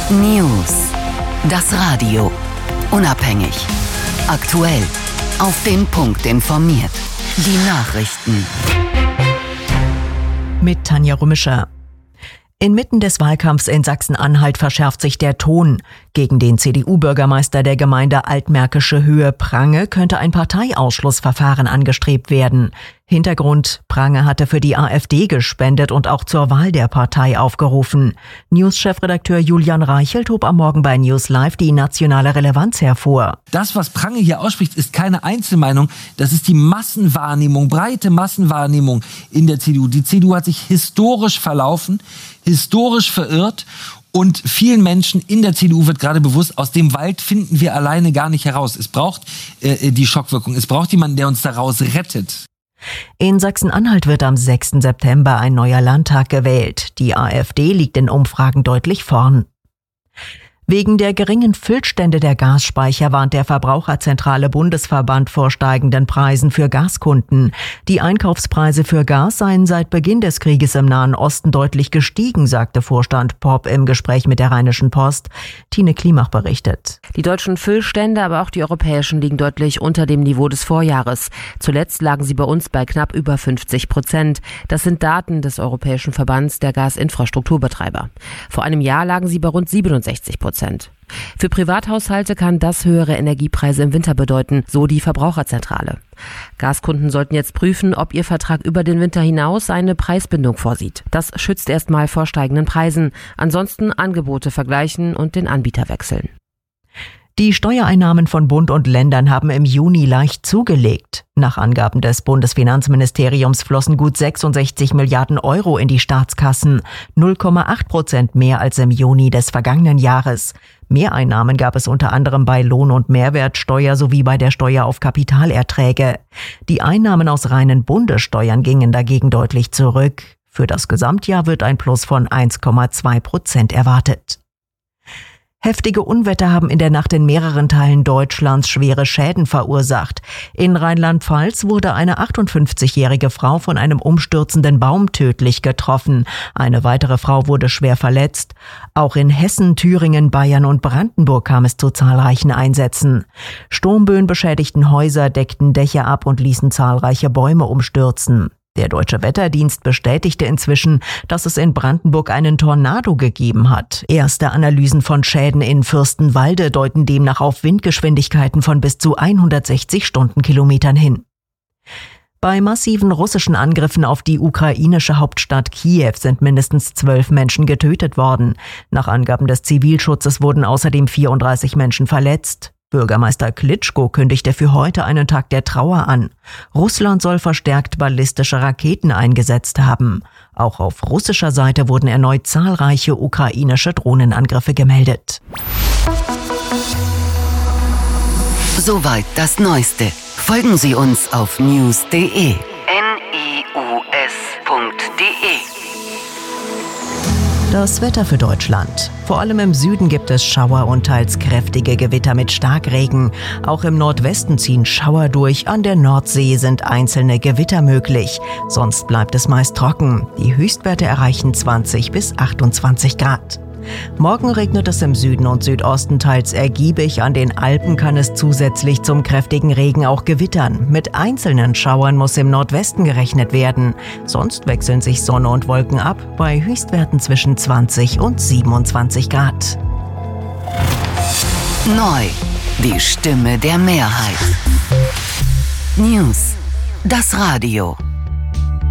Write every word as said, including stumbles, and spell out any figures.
News. Das Radio. Unabhängig. Aktuell. Auf den Punkt informiert. Die Nachrichten. Mit Tanja Rümischer. Inmitten des Wahlkampfs in Sachsen-Anhalt verschärft sich der Ton. Gegen den C D U-Bürgermeister der Gemeinde Altmärkische Höhe Prange könnte ein Parteiausschlussverfahren angestrebt werden. Hintergrund: Prange hatte für die AfD gespendet und auch zur Wahl der Partei aufgerufen. News-Chefredakteur Julian Reichelt hob am Morgen bei News Live die nationale Relevanz hervor. Das, was Prange hier ausspricht, ist keine Einzelmeinung. Das ist die Massenwahrnehmung, breite Massenwahrnehmung in der C D U. Die C D U hat sich historisch verlaufen, historisch verirrt. Und vielen Menschen in der C D U wird gerade bewusst, aus dem Wald finden wir alleine gar nicht heraus. Es braucht äh, die Schockwirkung. Es braucht jemanden, der uns daraus rettet. In Sachsen-Anhalt wird am sechsten September ein neuer Landtag gewählt. Die AfD liegt in Umfragen deutlich vorn. Wegen der geringen Füllstände der Gasspeicher warnt der Verbraucherzentrale Bundesverband vor steigenden Preisen für Gaskunden. Die Einkaufspreise für Gas seien seit Beginn des Krieges im Nahen Osten deutlich gestiegen, sagte Vorstand Popp im Gespräch mit der Rheinischen Post. Tine Klimach berichtet. Die deutschen Füllstände, aber auch die europäischen, liegen deutlich unter dem Niveau des Vorjahres. Zuletzt lagen sie bei uns bei knapp über fünfzig Prozent. Das sind Daten des Europäischen Verbands der Gasinfrastrukturbetreiber. Vor einem Jahr lagen sie bei rund siebenundsechzig Prozent. Für Privathaushalte kann das höhere Energiepreise im Winter bedeuten, so die Verbraucherzentrale. Gaskunden sollten jetzt prüfen, ob ihr Vertrag über den Winter hinaus eine Preisbindung vorsieht. Das schützt erstmal vor steigenden Preisen. Ansonsten Angebote vergleichen und den Anbieter wechseln. Die Steuereinnahmen von Bund und Ländern haben im Juni leicht zugelegt. Nach Angaben des Bundesfinanzministeriums flossen gut sechsundsechzig Milliarden Euro in die Staatskassen, null Komma acht Prozent mehr als im Juni des vergangenen Jahres. Mehreinnahmen gab es unter anderem bei Lohn- und Mehrwertsteuer sowie bei der Steuer auf Kapitalerträge. Die Einnahmen aus reinen Bundessteuern gingen dagegen deutlich zurück. Für das Gesamtjahr wird ein Plus von eins Komma zwei Prozent erwartet. Heftige Unwetter haben in der Nacht in mehreren Teilen Deutschlands schwere Schäden verursacht. In Rheinland-Pfalz wurde eine achtundfünfzigjährige Frau von einem umstürzenden Baum tödlich getroffen. Eine weitere Frau wurde schwer verletzt. Auch in Hessen, Thüringen, Bayern und Brandenburg kam es zu zahlreichen Einsätzen. Sturmböen beschädigten Häuser, deckten Dächer ab und ließen zahlreiche Bäume umstürzen. Der Deutsche Wetterdienst bestätigte inzwischen, dass es in Brandenburg einen Tornado gegeben hat. Erste Analysen von Schäden in Fürstenwalde deuten demnach auf Windgeschwindigkeiten von bis zu hundertsechzig Stundenkilometern hin. Bei massiven russischen Angriffen auf die ukrainische Hauptstadt Kiew sind mindestens zwölf Menschen getötet worden. Nach Angaben des Zivilschutzes wurden außerdem vierunddreißig Menschen verletzt. Bürgermeister Klitschko kündigte für heute einen Tag der Trauer an. Russland soll verstärkt ballistische Raketen eingesetzt haben. Auch auf russischer Seite wurden erneut zahlreiche ukrainische Drohnenangriffe gemeldet. Soweit das Neueste. Folgen Sie uns auf news punkt de. N I U S punkt de. Das Wetter für Deutschland. Vor allem im Süden gibt es Schauer und teils kräftige Gewitter mit Starkregen. Auch im Nordwesten ziehen Schauer durch. An der Nordsee sind einzelne Gewitter möglich. Sonst bleibt es meist trocken. Die Höchstwerte erreichen zwanzig bis achtundzwanzig Grad. Morgen regnet es im Süden und Südosten teils ergiebig. An den Alpen kann es zusätzlich zum kräftigen Regen auch gewittern. Mit einzelnen Schauern muss im Nordwesten gerechnet werden. Sonst wechseln sich Sonne und Wolken ab, bei Höchstwerten zwischen zwanzig und siebenundzwanzig Grad. Neu. Die Stimme der Mehrheit. News. Das Radio.